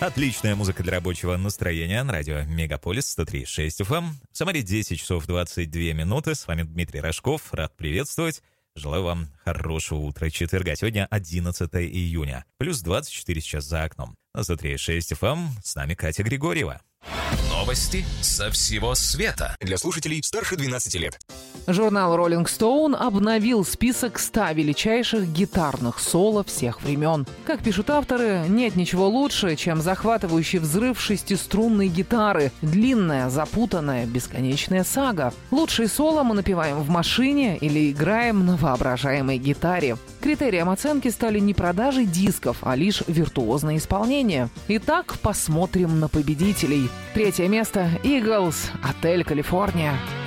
Отличная музыка для рабочего настроения на радио Мегаполис 103.6 FM. В Самаре 10 часов 22 минуты. С вами Дмитрий Рожков. Рад приветствовать. Желаю вам хорошего утра четверга. Сегодня 11 июня. Плюс 24 сейчас за окном. На 103.6 FM с нами Катя Григорьева. Новости со всего света. Для слушателей старше 12 лет. Журнал Rolling Stone обновил список 100 величайших гитарных соло всех времен. Как пишут авторы, нет ничего лучше, чем захватывающий взрыв шестиструнной гитары. Длинная, запутанная, бесконечная сага. Лучшие соло мы напеваем в машине или играем на воображаемой гитаре. Критерием оценки стали не продажи дисков, а лишь виртуозное исполнение. Итак, посмотрим на победителей. Третье место – Eagles, «Отель Калифорния».